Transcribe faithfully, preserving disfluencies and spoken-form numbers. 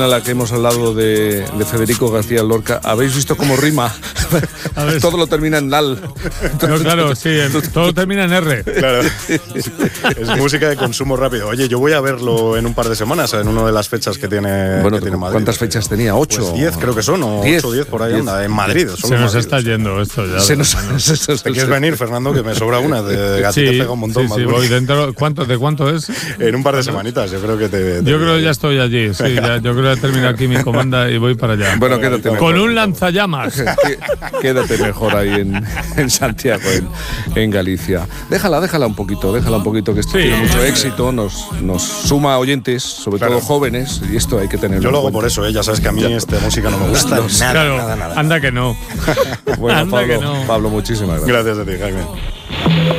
a la que hemos hablado de, de Federico García Lorca, ¿habéis visto cómo rima? Todo lo termina en Lal. No, claro, sí, en, todo termina en R. Claro. Es música de consumo rápido. Oye, yo voy a verlo en un par de semanas, en una de las fechas que tiene, bueno, que tiene Madrid. ¿Cuántas fechas tenía? ¿Ocho? Pues diez creo que son, o diez. ocho o diez por ahí diez. anda, en Madrid. Se nos Madrid. está yendo esto ya. Se nos, ¿Te quieres venir, Fernando? Que me sobra una. De, a ti sí, te pega un montón. sí, sí, voy dentro. ¿Cuánto, ¿De cuánto es? En un par de semanitas, yo creo que te... te yo creo que ya estoy allí, sí, ya, yo creo que he terminado aquí mi comanda y voy para allá. Bueno, quédate mejor. Con un lanzallamas. Quédate mejor ahí en, en Santiago, en, en Galicia. Déjala, déjala un poquito, déjala un poquito, que esto Sí. tiene mucho éxito, nos, nos suma oyentes, sobre Claro. todo jóvenes, y esto hay que tenerlo Yo en lo hago cuenta. por eso, ¿eh? Ya sabes que a mí esta música no me gusta nada, Claro, nada, nada. anda que no. Bueno, Anda Pablo, que no. Pablo, muchísimas gracias. Gracias a ti, Jaime.